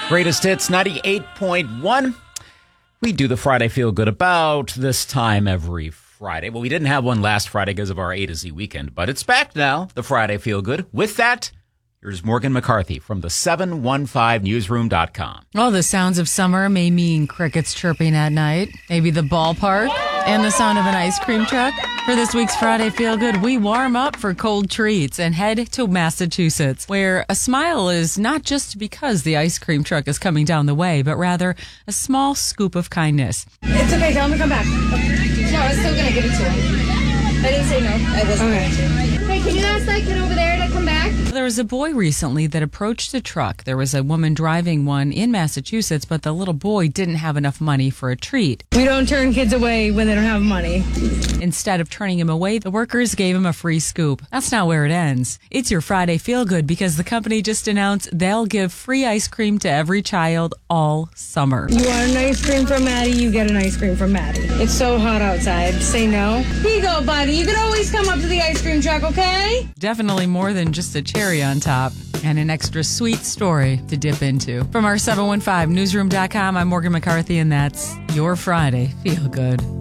Greatest Hits 98.1. We do the Friday Feel Good about this time every Friday. Well, we didn't have one last Friday because of our A to Z weekend, but it's back now, the Friday Feel Good. With that, here's Morgan McCarthy from the 715newsroom.com. Well, the sounds of summer may mean crickets chirping at night, maybe the ballpark, and the sound of an ice cream truck. For this week's Friday Feel Good, we warm up for cold treats and head to Massachusetts, where a smile is not just because the ice cream truck is coming down the way, but rather a small scoop of kindness. It's okay, tell him to come back. No, I was still going to give it to him. I didn't say no. I wasn't going to. Hey, can you ask that kid over there to come back? There was a boy recently that approached a truck. There was a woman driving one in Massachusetts, but the little boy didn't have enough money for a treat. We don't turn kids away when they don't have money. Instead of turning him away, the workers gave him a free scoop. That's not where it ends. It's your Friday Feel Good because the company just announced they'll give free ice cream to every child all summer. You want an ice cream from Maddie, you get an ice cream from Maddie. It's so hot outside. Say no. Here you go, buddy. You can always come up to the ice cream truck, okay? Definitely more than just a cherry on top and an extra sweet story to dip into. From our 715newsroom.com, I'm Morgan McCarthy, and that's your Friday Feel Good.